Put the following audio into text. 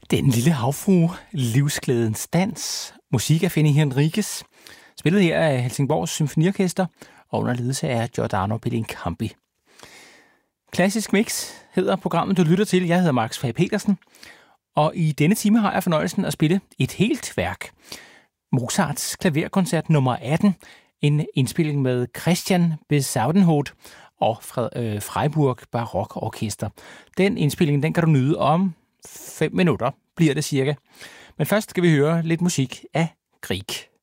Den lille havfrue, livsglædens dans, musik af Fanny Henriques, spillet her af Helsingborgs Symfoniorkester og under ledelse af Giordano Bellincampi. Klassisk Mix hedder programmet, du lytter til. Jeg hedder Max Fage Petersen, og i denne time har jeg fornøjelsen at spille et helt værk. Mozarts klaverkoncert nummer 18, en indspilling med Christian Bezuidenhout og Freiburg Barokorkester. Den indspilling, den kan du nyde om 5 minutter, bliver det cirka. Men først skal vi høre lidt musik af Grieg.